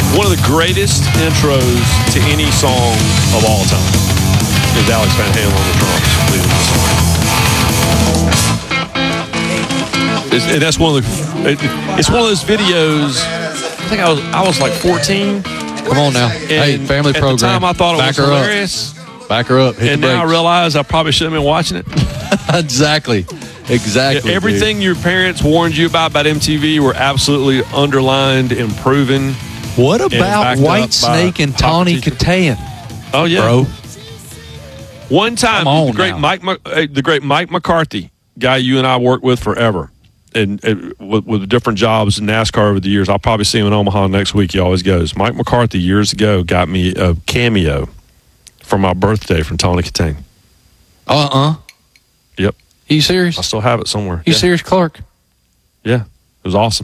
One of the greatest intros to any song of all time is Alex Van Halen on the drums leading the song. And that's one of the. It's one of those videos. I think I was like 14. Come on now. Hey, family program. At the time, I thought it was hilarious. Back her up. And now I realize I probably shouldn't have been watching it. Exactly. Everything dude. your parents warned you about MTV were absolutely underlined and proven. What about White Snake and Tawny Kitaen? Oh, yeah. Bro. One time, the great Mike McCarthy, guy you and I worked with forever, and with different jobs in NASCAR over the years. I'll probably see him in Omaha next week. He always goes. Mike McCarthy, years ago, got me a cameo for my birthday from Tawny Kitaen. Yep. Are you serious? I still have it somewhere. You serious, Clark? Yeah. It was awesome.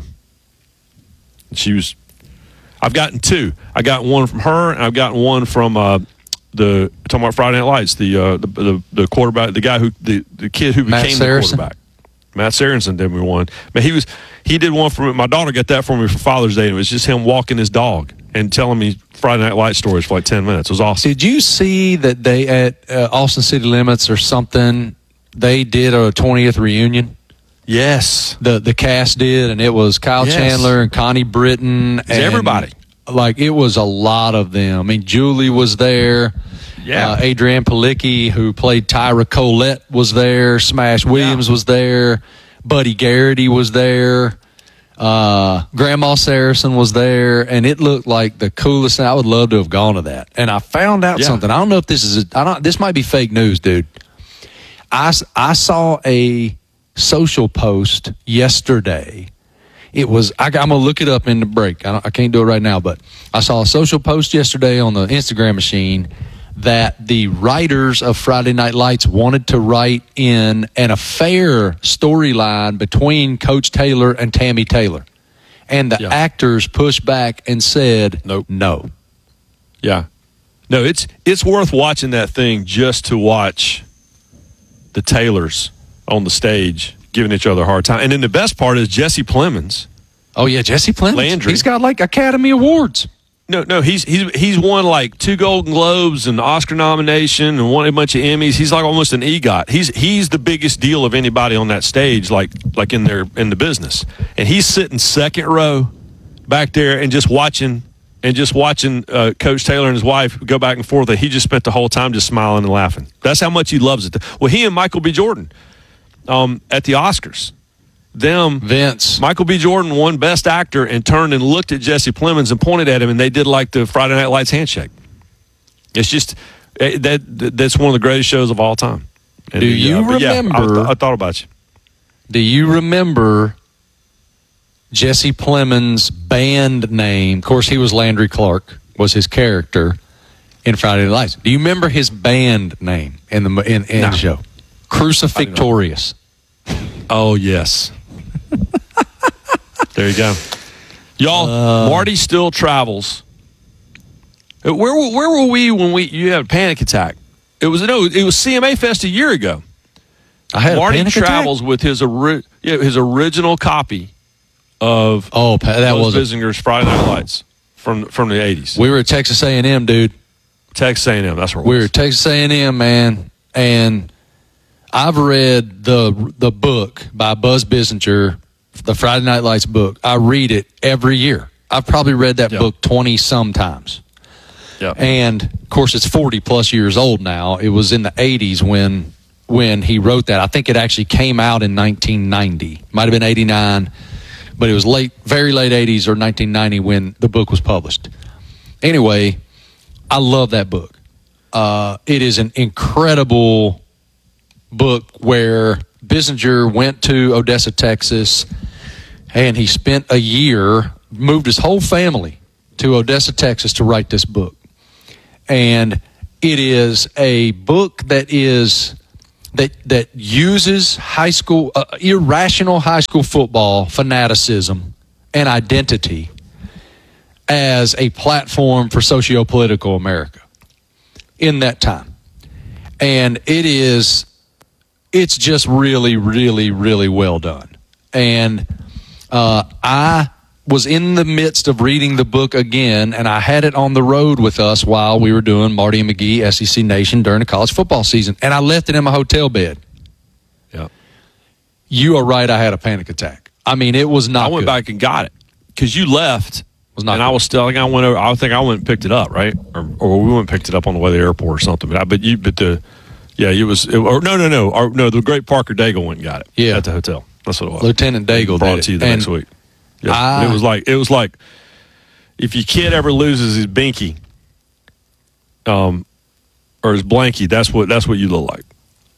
I've gotten two. I got one from her, and I've gotten one from talking about Friday Night Lights, the quarterback, the guy the kid who became the quarterback. Matt Sarensen did me one. But he did one for me. My daughter got that for me for Father's Day, and it was just him walking his dog and telling me Friday Night Lights stories for like 10 minutes. It was awesome. Did you see that they at Austin City Limits or something, they did a 20th reunion? Yes. The cast did, and it was Kyle Chandler and Connie Britton. And everybody. Like, it was a lot of them. I mean, Julie was there. Yeah. Adrienne Palicki, who played Tyra Colette, was there. Smash Williams was there. Buddy Garrity was there. Grandma Saracen was there. And it looked like the coolest thing. I would love to have gone to that. And I found out something. I don't know if this is this might be fake news, dude. I saw a social post yesterday. It was I'm gonna look it up in the break. I can't do it right now, but I saw a social post yesterday on the Instagram machine that the writers of Friday Night Lights wanted to write in an affair storyline between Coach Taylor and Tammy Taylor, and the actors pushed back and said, "Nope, no." Yeah, no, it's worth watching that thing just to watch the Taylors on the stage giving each other a hard time. And then the best part is Jesse Plemons. Oh, yeah, Jesse Plemons. Landry. He's got, like, Academy Awards. No, he's won, like, 2 Golden Globes and Oscar nomination and won a bunch of Emmys. He's like almost an EGOT. He's the biggest deal of anybody on that stage, like in the business. And he's sitting second row back there and just watching Coach Taylor and his wife go back and forth. He just spent the whole time just smiling and laughing. That's how much he loves it. Well, he and Michael B. Jordan at the Oscars. Vince. Michael B. Jordan won Best Actor and turned and looked at Jesse Plemons and pointed at him, and they did like the Friday Night Lights handshake. It's just that's one of the greatest shows of all time. And do you remember? I thought about you. Do you remember Jesse Plemons' band name? Of course, he was Landry Clark, was his character in Friday Night Lights. Do you remember his band name in the show? Crucifixorious. Oh, yes. There you go. Y'all, Marty still travels. Where were we when you had a panic attack? It was CMA Fest a year ago. I had Marty a panic travels attack? with his original copy of that was Bissinger's Friday Night Lights from the 80s. We were at Texas A&M, dude. Texas A&M, that's where we were at Texas A&M, man, and I've read the book by Buzz Bissinger, the Friday Night Lights book. I read it every year. I've probably read that book 20-some times. Yep. And, of course, it's 40-plus years old now. It was in the 80s when he wrote that. I think it actually came out in 1990. Might have been 89, but it was very late 80s or 1990 when the book was published. Anyway, I love that book. It is an incredible book where Bissinger went to Odessa, Texas, and he spent a year, moved his whole family to Odessa, Texas to write this book. And it is a book that uses high school irrational high school football fanaticism and identity as a platform for socio-political America in that time. And it's just really, really, really well done. And I was in the midst of reading the book again, and I had it on the road with us while we were doing Marty and McGee, SEC Nation, during the college football season, and I left it in my hotel bed. Yeah. You are right, I had a panic attack. I mean, it was not I went good. back and got it because you left. Was not and good. I was still. I went over. I think I went and picked it up, right? Or we went and picked it up on the way to the airport or something. But the the great Parker Daigle went and got it. Yeah. At the hotel. That's what it was. Lieutenant Daigle brought did it to you it. the And next week. Yeah. It was like if your kid ever loses his binky, or his blankie, that's what you look like.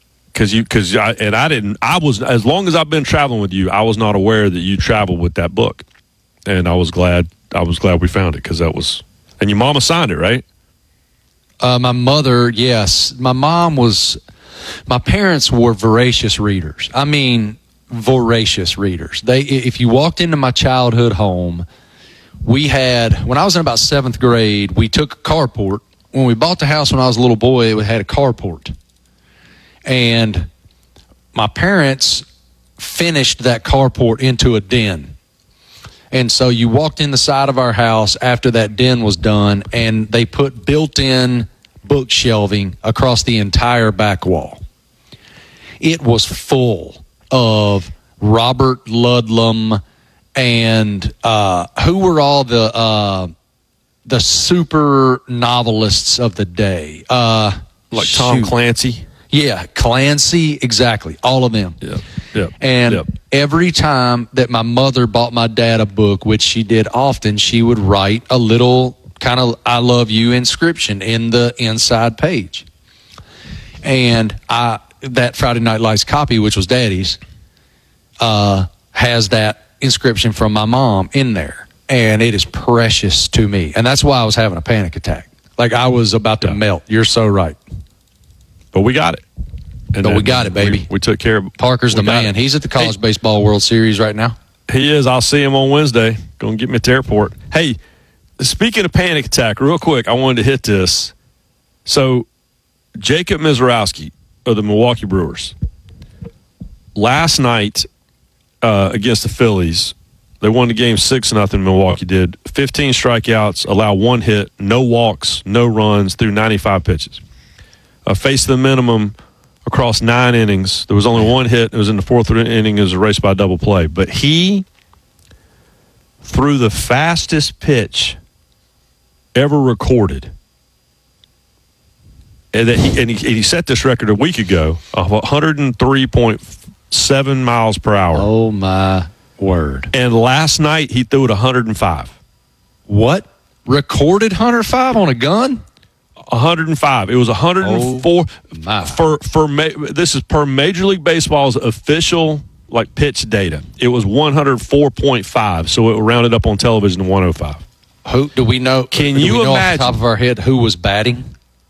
I was, as long as I've been traveling with you, I was not aware that you traveled with that book, and I was glad we found it because that was, and your mama signed it, right? My mother, yes. My parents were voracious readers. I mean, voracious readers. If you walked into my childhood home, when I was in about 7th grade, we took a carport. When we bought the house when I was a little boy, it had a carport. And my parents finished that carport into a den. And so you walked in the side of our house after that den was done, and they put built-in book shelving across the entire back wall. It was full of Robert Ludlum and who were all the super novelists of the day. Like Tom Clancy. Yeah, Clancy, exactly. All of them. Yeah. And every time that my mother bought my dad a book, which she did often, she would write a little kind of I love you inscription in the inside page. And that Friday Night Lights copy, which was Daddy's, has that inscription from my mom in there. And it is precious to me. And that's why I was having a panic attack. Like I was about to melt. You're so right. But we got it. We got it, baby. We took care of it. Parker's the man. He's at the College Baseball World Series right now. He is. I'll see him on Wednesday. Going to get me at the airport. Hey, speaking of panic attack, real quick, I wanted to hit this. So, Jacob Mizorowski of the Milwaukee Brewers. Last night against the Phillies, they won the game 6-0. Milwaukee did. 15 strikeouts, allow 1 hit, no walks, no runs through 95 pitches. Faced the minimum across 9 innings. There was only 1 hit. It was in the 4th inning. It was erased by a double play. But he threw the fastest pitch ever recorded. And he set this record a week ago of 103.7 miles per hour. Oh, my word. And last night he threw it 105. What? Recorded 105 on a gun? 105. It was 104 this is per Major League Baseball's official pitch data. It was 104.5, so it rounded up on television to 105. Who do we know? Can do you we know imagine off the top of our head who was batting?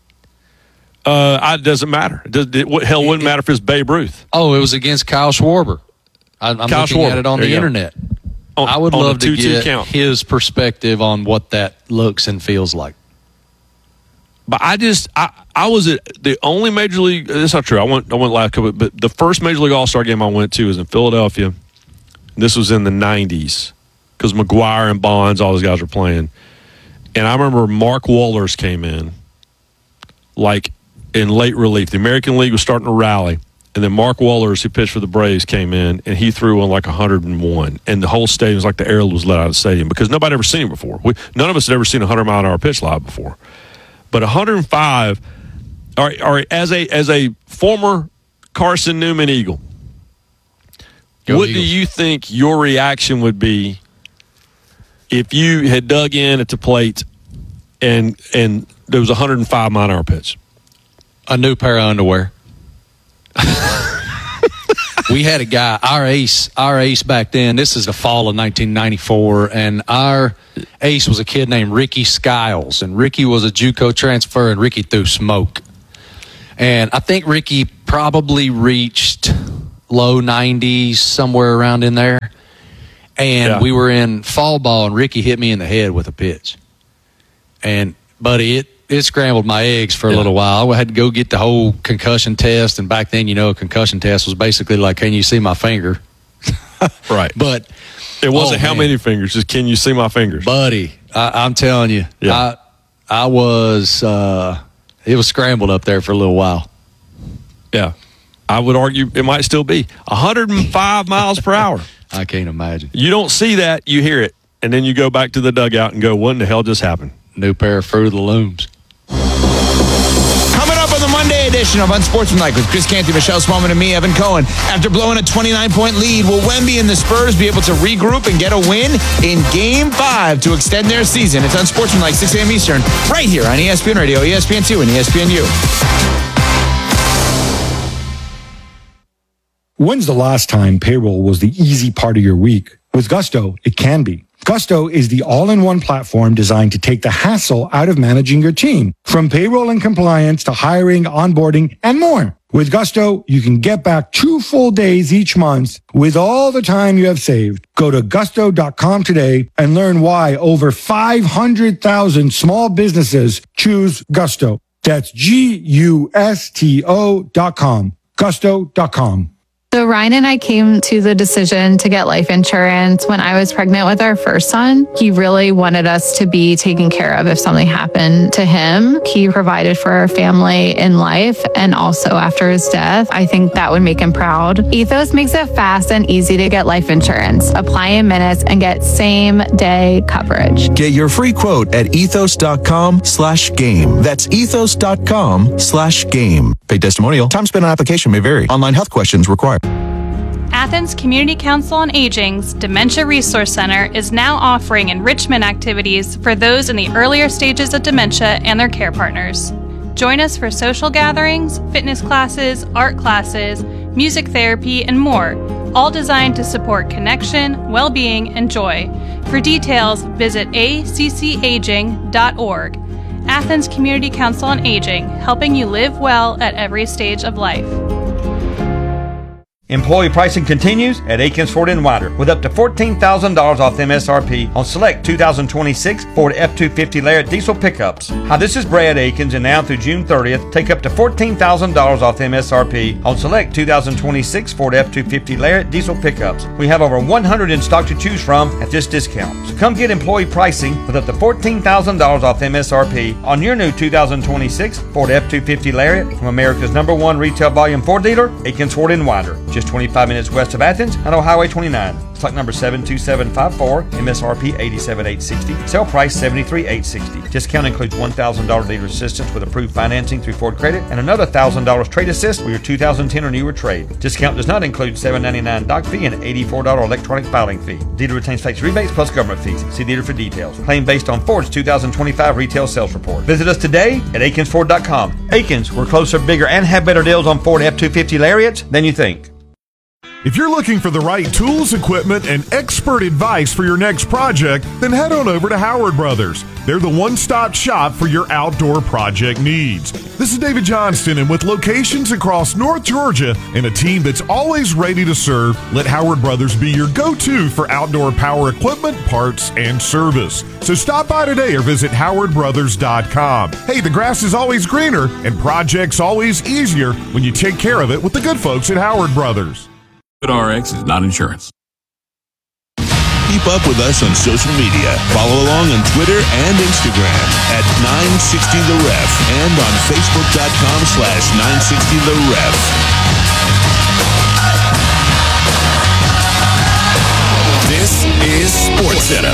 It doesn't matter. It wouldn't matter if it's Babe Ruth. Oh, it was against Kyle Schwarber. I'm Kyle looking Schwarber. at it on the internet. I would love to get his perspective on what that looks and feels like. But I was at the only Major League. That's not true. I went last couple, but the first Major League All-Star game I went to was in Philadelphia. This was in the 90s because McGuire and Bonds, all those guys were playing. And I remember Mark Wohlers came in in late relief. The American League was starting to rally. And then Mark Wohlers, who pitched for the Braves, came in, and he threw on 101. And the whole stadium was like the air was let out of the stadium because nobody had ever seen it before. None of us had ever seen a 100-mile-an-hour pitch live before. But 105, all right, as a former Carson Newman Eagle, what do you think your reaction would be if you had dug in at the plate and there was a 105-mile-an-hour pitch? A new pair of underwear. We had a guy, our ace back then. This is the fall of 1994, and our ace was a kid named Ricky Skiles, and Ricky was a JUCO transfer, and Ricky threw smoke. And I think Ricky probably reached low 90s, somewhere around in there. And we were in fall ball, and Ricky hit me in the head with a pitch. And, buddy, it scrambled my eggs for a little while. I had to go get the whole concussion test, and back then, a concussion test was basically like, can you see my finger? Right. But It wasn't how man. many fingers, just can you see my fingers? buddy, I'm telling you, Yeah. I was it was scrambled up there for a little while. Yeah. I would argue it might still be 105 miles per hour. I can't imagine. You don't see that, you hear it, and then you go back to the dugout and go, what in the hell just happened? New pair of Fruit of the Looms. Coming up on the Monday edition of Unsportsmanlike with Chris Canty, Michelle Smallman, and me, Evan Cohen. After blowing a 29-point lead, will Wemby and the Spurs be able to regroup and get a win in Game 5 to extend their season? It's Unsportsmanlike, 6 a.m. Eastern, right here on ESPN Radio, ESPN2, and ESPNU. When's the last time payroll was the easy part of your week? With Gusto, it can be. Gusto is the all-in-one platform designed to take the hassle out of managing your team, from payroll and compliance to hiring, onboarding, and more. With Gusto, you can get back 2 full days each month with all the time you have saved. Go to gusto.com today and learn why over 500,000 small businesses choose Gusto. That's Gusto.com. Gusto.com. So Ryan and I came to the decision to get life insurance when I was pregnant with our first son. He really wanted us to be taken care of if something happened to him. He provided for our family in life and also after his death. I think that would make him proud. Ethos makes it fast and easy to get life insurance. Apply in minutes and get same day coverage. Get your free quote at ethos.com/game. That's ethos.com/game. Paid testimonial. Time spent on application may vary. Online health questions required. Athens Community Council on Aging's Dementia Resource Center is now offering enrichment activities for those in the earlier stages of dementia and their care partners. Join us for social gatherings, fitness classes, art classes, music therapy, and more, all designed to support connection, well-being, and joy. For details, visit accaging.org. Athens Community Council on Aging, helping you live well at every stage of life. Employee pricing continues at Akins Ford and Winder with up to $14,000 off MSRP on select 2026 Ford F-250 Lariat diesel pickups. Hi, this is Brad Akins, and now through June 30th, take up to $14,000 off MSRP on select 2026 Ford F-250 Lariat diesel pickups. We have over 100 in stock to choose from at this discount. So come get employee pricing with up to $14,000 off MSRP on your new 2026 Ford F-250 Lariat from America's #1 retail volume Ford dealer, Akins Ford and Winder. Just 25 minutes west of Athens on Highway 29. Stock number 72754, MSRP $87,860. Sale price $73,860. Discount includes $1,000 dealer assistance with approved financing through Ford Credit and another $1,000 trade assist for your 2010 or newer trade. Discount does not include $799 doc fee and $84 electronic filing fee. Dealer retains tax rebates plus government fees. See dealer for details. Claim based on Ford's 2025 retail sales report. Visit us today at AkinsFord.com. Akins, we're closer, bigger, and have better deals on Ford F-250 Lariats than you think. If you're looking for the right tools, equipment, and expert advice for your next project, then head on over to Howard Brothers. They're the one-stop shop for your outdoor project needs. This is David Johnston, and with locations across North Georgia and a team that's always ready to serve, let Howard Brothers be your go-to for outdoor power equipment, parts, and service. So stop by today or visit howardbrothers.com. Hey, the grass is always greener and projects always easier when you take care of it with the good folks at Howard Brothers. RX is not insurance. Keep up with us on social media. Follow along on Twitter and Instagram at 960TheRef and on Facebook.com/960TheRef. This is SportsCenter.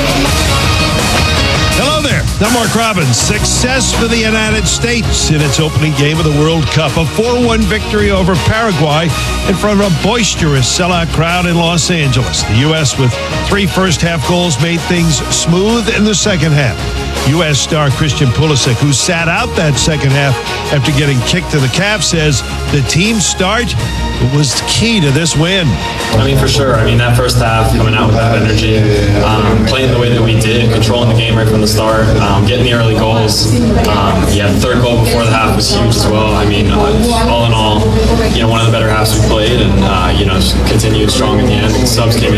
Hello there. I'm Mark Robbins. Success for the United States in its opening game of the World Cup. A 4-1 victory over Paraguay in front of a boisterous sellout crowd in Los Angeles. The U.S. with 3 first-half goals made things smooth in the second half. U.S. star Christian Pulisic, who sat out that second half after getting kicked to the calf, says the team start was key to this win. I mean, for sure. I mean, that first half, coming out with that energy, playing the way that we did, controlling the game right from the start, getting the early goals. The third goal before the half was huge as well. I mean, all in all, one of the better halves we played, and just continued strong in the end. The subs came in.